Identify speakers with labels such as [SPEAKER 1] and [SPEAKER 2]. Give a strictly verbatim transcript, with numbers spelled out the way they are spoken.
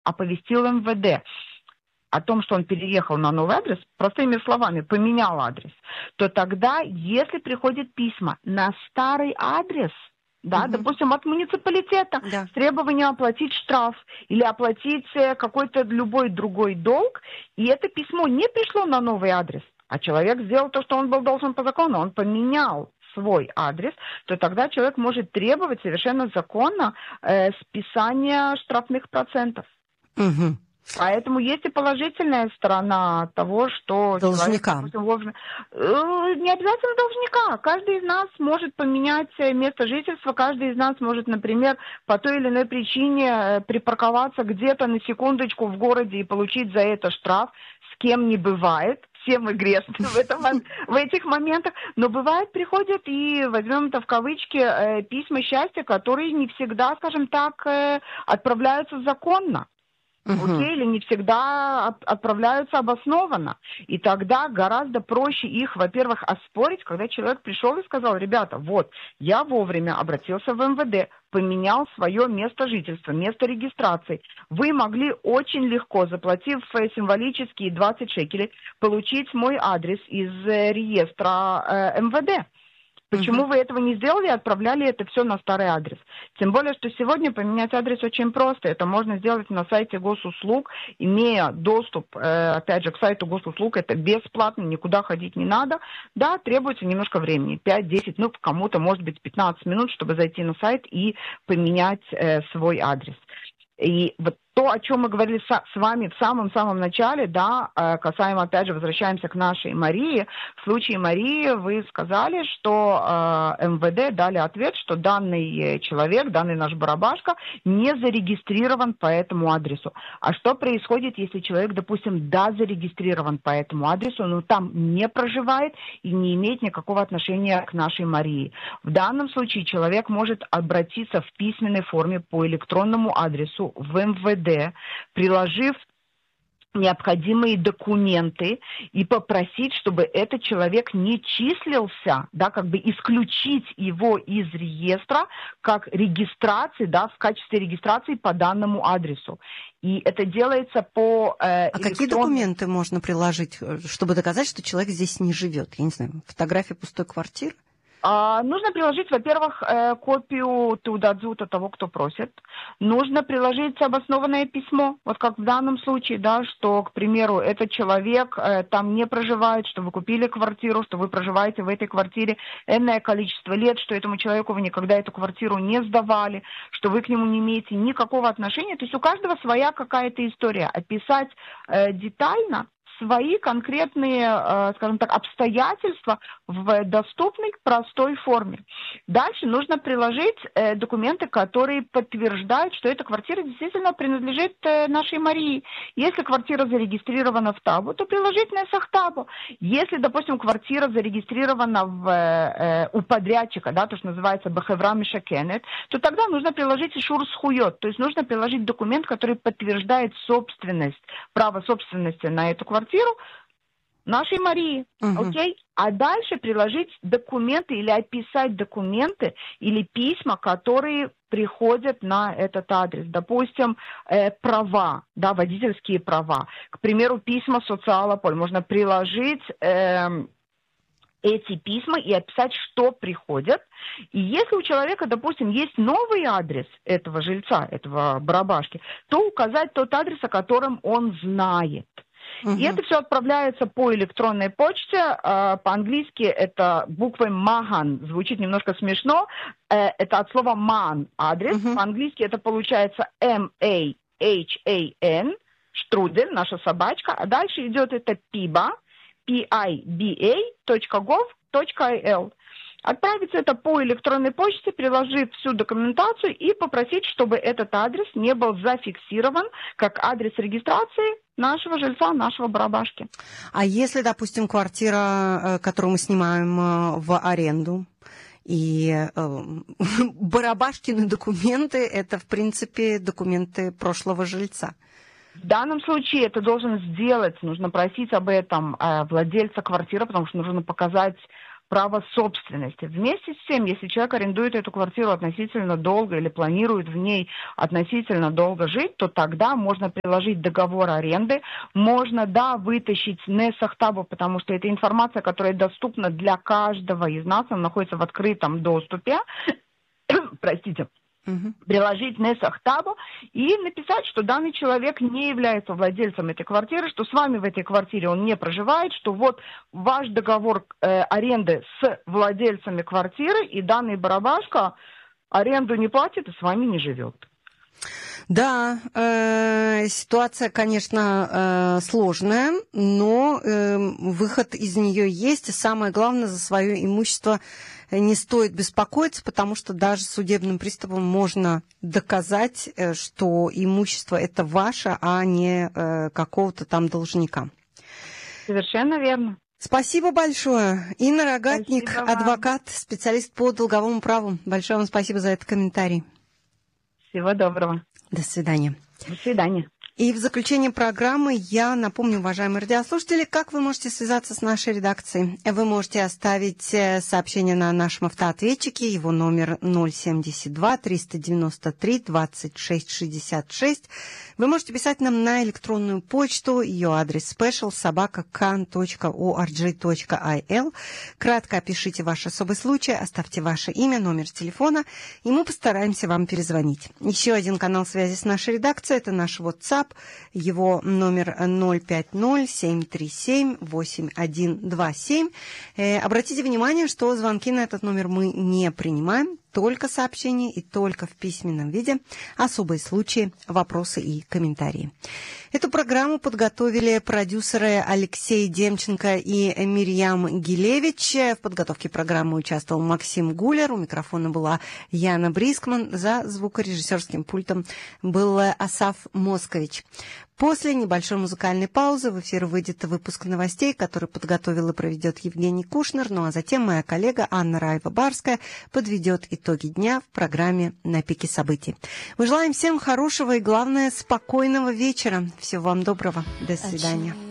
[SPEAKER 1] оповестил эм вэ дэ о том, что он переехал на новый адрес, простыми словами, поменял адрес, то тогда, если приходят письма на старый адрес, да, угу. допустим, от муниципалитета да. с требованием оплатить штраф или оплатить какой-то любой другой долг, и это письмо не пришло на новый адрес, а человек сделал то, что он был должен по закону, он поменял свой адрес, то тогда человек может требовать совершенно законно э, списания штрафных процентов.
[SPEAKER 2] Угу.
[SPEAKER 1] Поэтому есть и положительная сторона того, что
[SPEAKER 2] должника.
[SPEAKER 1] Человек, допустим, вовремя... Не обязательно должника. Каждый из нас может поменять место жительства, каждый из нас может, например, по той или иной причине припарковаться где-то на секундочку в городе и получить за это штраф. С кем не бывает. Все мы грешны в, этом, в этих моментах. Но бывает, приходят и, возьмем это в кавычки, э, письма счастья, которые не всегда, скажем так, э, отправляются законно. Uh-huh. Окей, или не всегда отправляются обоснованно. И тогда гораздо проще их, во-первых, оспорить, когда человек пришел и сказал: ребята, вот, я вовремя обратился в эм вэ дэ, поменял свое место жительства, место регистрации. Вы могли очень легко, заплатив символические двадцать шекелей, получить мой адрес из реестра э, эм вэ дэ. Почему uh-huh. вы этого не сделали и отправляли это все на старый адрес? Тем более, что сегодня поменять адрес очень просто. Это можно сделать на сайте госуслуг, имея доступ, э, опять же, к сайту госуслуг. Это бесплатно, никуда ходить не надо. Да, требуется немножко времени, пять-десять, ну, кому-то, может быть, пятнадцать минут, чтобы зайти на сайт и поменять э, свой адрес. И вот то, о чем мы говорили с вами в самом-самом начале, да, касаемо, опять же, возвращаемся к нашей Марии. В случае Марии вы сказали, что э, эм вэ дэ дали ответ, что данный человек, данный наш барабашка не зарегистрирован по этому адресу. А что происходит, если человек, допустим, да, зарегистрирован по этому адресу, но там не проживает и не имеет никакого отношения к нашей Марии? В данном случае человек может обратиться в письменной форме по электронному адресу в эм вэ дэ, приложив необходимые документы и попросить, чтобы этот человек не числился, да, как бы исключить его из реестра как регистрации, да, в качестве регистрации по данному адресу. И это делается по э,
[SPEAKER 2] А какие документы можно приложить, чтобы доказать, что человек здесь не живет? Я не знаю, фотография пустой квартиры?
[SPEAKER 1] А, нужно приложить, во-первых, э, копию тудадзута того, кто просит. Нужно приложить обоснованное письмо, вот как в данном случае, да, что, к примеру, этот человек э, там не проживает, что вы купили квартиру, что вы проживаете в этой квартире энное количество лет, что этому человеку вы никогда эту квартиру не сдавали, что вы к нему не имеете никакого отношения. То есть у каждого своя какая-то история. Описать э, детально свои конкретные, скажем так, обстоятельства в доступной, простой форме. Дальше нужно приложить документы, которые подтверждают, что эта квартира действительно принадлежит нашей Марии. Если квартира зарегистрирована в табу, то приложить на сахтабу. Если, допустим, квартира зарегистрирована в, у подрядчика, да, то, что называется бахевра мишакенет, то тогда нужно приложить ишур схуйот, то есть нужно приложить документ, который подтверждает собственность, право собственности на эту квартиру, нашей Марии, uh-huh. окей? А дальше приложить документы или описать документы или письма, которые приходят на этот адрес. Допустим, э, права, да, водительские права. К примеру, письма социалополь. Можно приложить э, эти письма и описать, что приходят. И если у человека, допустим, есть новый адрес этого жильца, этого барабашки, то указать тот адрес, о котором он знает. Uh-huh. И это все отправляется по электронной почте. Uh, по-английски это буквой махан. Звучит немножко смешно. Uh, это от слова man, адрес. Uh-huh. По-английски это получается эм эй эйч эй эн, штрудель, наша собачка. А дальше идет это пиба, пи ай би эй точка гов точка ай эл. Отправить это по электронной почте, приложив всю документацию и попросить, чтобы этот адрес не был зафиксирован как адрес регистрации нашего жильца, нашего барабашки.
[SPEAKER 2] А если, допустим, квартира, которую мы снимаем в аренду, и э, барабашкины документы, это, в принципе, документы прошлого жильца?
[SPEAKER 1] В данном случае это должен сделать, нужно просить об этом э, владельца квартиры, потому что нужно показать право собственности. Вместе с тем, если человек арендует эту квартиру относительно долго или планирует в ней относительно долго жить, то тогда можно приложить договор аренды, можно, да, вытащить несахтабу, потому что это информация, которая доступна для каждого из нас, она находится в открытом доступе, простите, Uh-huh. приложить несахтабу и написать, что данный человек не является владельцем этой квартиры, что с вами в этой квартире он не проживает, что вот ваш договор э, аренды с владельцами квартиры, и данный барабашка аренду не платит и с вами не живет.
[SPEAKER 2] Да, э, ситуация, конечно, э, сложная, но э, выход из нее есть. И самое главное, за свое имущество не стоит беспокоиться, потому что даже судебным приставом можно доказать, э, что имущество это ваше, а не э, какого-то там должника.
[SPEAKER 1] Совершенно верно.
[SPEAKER 2] Спасибо большое. Инна Рогатник, адвокат, специалист по долговому праву. Большое вам спасибо за этот комментарий.
[SPEAKER 1] Всего доброго.
[SPEAKER 2] До свидания.
[SPEAKER 1] До свидания.
[SPEAKER 2] И в заключение программы я напомню, уважаемые радиослушатели, как вы можете связаться с нашей редакцией. Вы можете оставить сообщение на нашем автоответчике, его номер ноль семьдесят два триста девяносто три двадцать шесть шестьдесят шесть. Вы можете писать нам на электронную почту, ее адрес special собака кан точка орг точка ай эл. Кратко опишите ваш особый случай, оставьте ваше имя, номер телефона, и мы постараемся вам перезвонить. Еще один канал связи с нашей редакцией – это наш WhatsApp. Его номер ноль пять ноль семь три семь восемь один два семь. Э, обратите внимание, что звонки на этот номер мы не принимаем, только сообщения и только в письменном виде. Особые случаи, вопросы и комментарии. Эту программу подготовили продюсеры Алексей Демченко и Мирьям Гилевич. В подготовке программы участвовал Максим Гулер. У микрофона была Яна Брискман. За звукорежиссерским пультом был Асаф Москович. После небольшой музыкальной паузы в эфир выйдет выпуск новостей, который подготовил и проведет Евгений Кушнер. Ну а затем моя коллега Анна Раева-Барская подведет итоги дня в программе «На пике событий». Мы желаем всем хорошего и, главное, спокойного вечера. Всего вам доброго. До свидания.